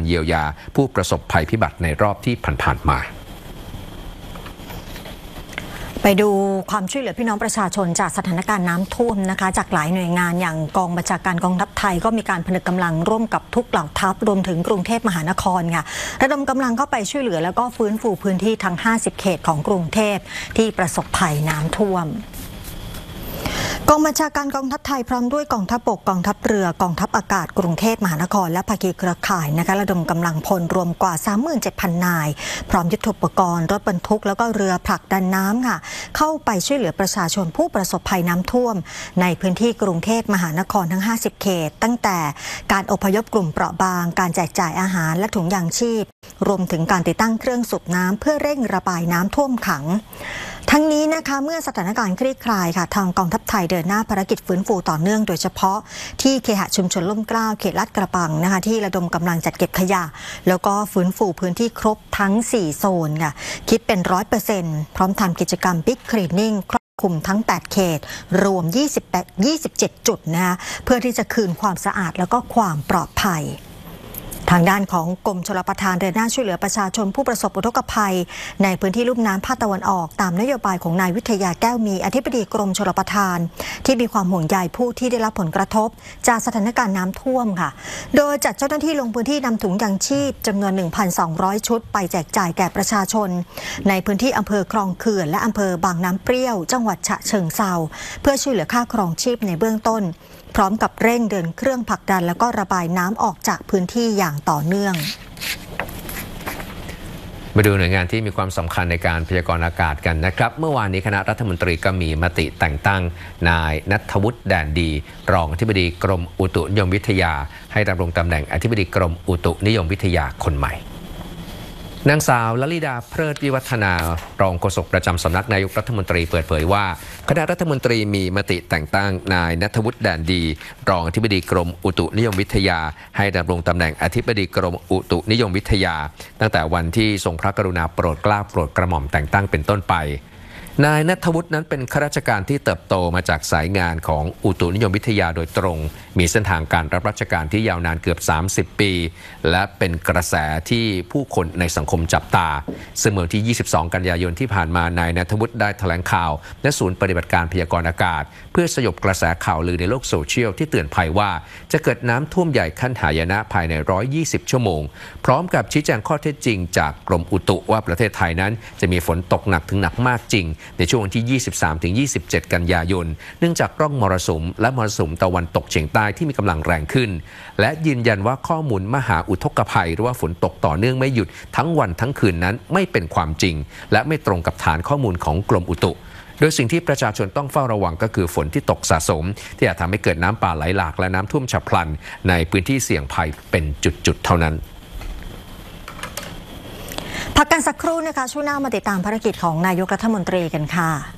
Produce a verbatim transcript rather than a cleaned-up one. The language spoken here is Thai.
เยียวยาผู้ประสบภัยพิบัติในรอบที่ผ่านๆมาไปดูความช่วยเหลือพี่น้องประชาชนจากสถานการณ์น้ำท่วมนะคะจากหลายหน่วยงานอย่างกองบัญชาการกองทัพไทยก็มีการผนึกกำลังร่วมกับทุกเหล่าทัพรวมถึงกรุงเทพมหานครค่ะระดมกำลังเข้าไปช่วยเหลือแล้วก็ฟื้นฟูพื้นที่ทั้งห้าสิบเขตของกรุงเทพที่ประสบภัยน้ำท่วมกองบัญชาการกองทัพไทยพร้อมด้วยกองทัพบกกองทัพเรือกองทัพอากาศกรุงเทพมหานครและภาคีเครือข่ายนะคะระดมกำลังพลรวมกว่า สามหมื่นเจ็ดพัน นายพร้อมยุทโธปกรณ์รถบรรทุกแล้วก็เรือผลักดันน้ำค่ะเข้าไปช่วยเหลือประชาชนผู้ประสบภัยน้ำท่วมในพื้นที่กรุงเทพมหานครทั้งห้าสิบเขตตั้งแต่การอพยพกลุ่มเปราะบางการแจกจ่ายอาหารและถุงยางชีพรวมถึงการติดตั้งเครื่องสูบน้ำเพื่อเร่งระบายน้ำท่วมขังทั้งนี้นะคะเมื่อสถานการณ์คลี่คลายค่ะทางกองทัพไทยเดินหน้าภารกิจฟื้นฟูต่อเนื่องโดยเฉพาะที่เคหะชุมชนล่มเกล้าเขตลาดกระบังนะคะที่ระดมกำลังจัดเก็บขยะแล้วก็ฟื้นฟูพื้นที่ครบทั้งสี่โซนค่ะคิดเป็น ร้อยเปอร์เซ็นต์ พร้อมทำกิจกรรมบิ๊กคลีนนิ่งครอบคลุมทั้งแปดเขตรวมยี่สิบแปด ยี่สิบเจ็ดจุดนะคะเพื่อที่จะคืนความสะอาดแล้วก็ความปลอดภัยทางด้านของกรมชลประทานเดินหน้าช่วยเหลือประชาชนผู้ประสบอุทกภัยในพื้นที่ลุ่มน้ำภาคตะวันออกตามนโยบายของนายวิทยาแก้วมีอธิบดีกรมชลประทานที่มีความห่วงใยผู้ที่ได้รับผลกระทบจากสถานการณ์น้ำท่วมค่ะโดยจัดเจ้าหน้าที่ลงพื้นที่นำถุงยางชีพจำนวน หนึ่งพันสองร้อย ชุดไปแจกจ่ายแก่ประชาชนในพื้นที่อำเภอคลองเขื่อนและอำเภอบางน้ำเปรี้ยวจังหวัดฉะเชิงเทราเพื่อช่วยเหลือค่าครองชีพในเบื้องต้นพร้อมกับเร่งเดินเครื่องผลักดันแล้วก็ระบายน้ำออกจากพื้นที่อย่างต่อเนื่องมาดูหน่วยงานที่มีความสำคัญในการพยากรณ์อากาศกันนะครับเมื่อวานนี้คณะรัฐมนตรีก็มีมติแต่งตั้งนายณัฐวุฒิแดนดีรองอธิบดีกรมอุตุนิยมวิทยาให้ดำรงตำแหน่งอธิบดีกรมอุตุนิยมวิทยาคนใหม่นางสาวลลิดาเพลิดวิวัฒนารองโฆษกประจำสำนักนายกรัฐมนตรีเปิดเผยว่าคณะรัฐมนตรีมีมติแต่งตั้งนายณัฐวุฒิแดนดีรองอธิบดีกรมอุตุนิยมวิทยาให้ดำรงตำแหน่งอธิบดีกรมอุตุนิยมวิทยาตั้งแต่วันที่ทรงพระกรุณาโปรดเกล้าโปรดกระหม่อมแต่งตั้งเป็นต้นไปนายณัฐวุฒินั้นเป็นข้าราชการที่เติบโตมาจากสายงานของอุตุนิยมวิทยาโดยตรงมีเส้นทางการรับราชการที่ยาวนานเกือบสามสิบปีและเป็นกระแสที่ผู้คนในสังคมจับตาซึ่งเมื่อที่ยี่สิบสองกันยายนที่ผ่านมานายณัฐวุฒิได้แถลงข่าวและศูนย์ปฏิบัติการพยากรณ์อากาศเพื่อสยบกระแสข่าวลือในโลกโซเชียลที่เตือนภัยว่าจะเกิดน้ำท่วมใหญ่ขั้นหายนะภายในหนึ่งร้อยยี่สิบชั่วโมงพร้อมกับชี้แจงข้อเท็จจริงจากกรมอุตุว่าประเทศไทยนั้นจะมีฝนตกหนักถึงหนักมากจริงในช่วงวันที่ ยี่สิบสามถึงยี่สิบเจ็ด กันยายนเนื่องจากร่องมรสุมและมรสุมตะวันตกเฉียงใต้ที่มีกำลังแรงขึ้นและยืนยันว่าข้อมูลมหาอุทกภัยหรือว่าฝนตกต่อเนื่องไม่หยุดทั้งวันทั้งคืนนั้นไม่เป็นความจริงและไม่ตรงกับฐานข้อมูลของกรมอุตุโดยสิ่งที่ประชาชนต้องเฝ้าระวังก็คือฝนที่ตกสะสมที่อาจทำให้เกิดน้ำป่าไหลหลากและน้ำท่วมฉับพลันในพื้นที่เสี่ยงภัยเป็นจุดๆเท่านั้นพักกันสักครู่นะคะช่วงหน้ามาติดตามภารกิจของนายกรัฐมนตรีกันค่ะ